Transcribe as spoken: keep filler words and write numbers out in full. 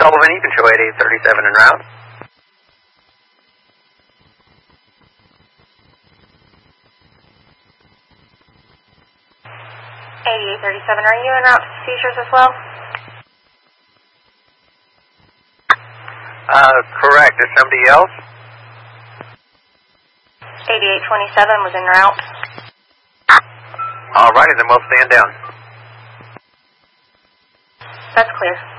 Sullivan, you can show eighty-eight thirty-seven en route. eighty-eight thirty-seven, are you en route to seizures as well? Uh, correct. Is somebody else? eighty-eight twenty-seven was en route. All righty, then we'll stand down. That's clear.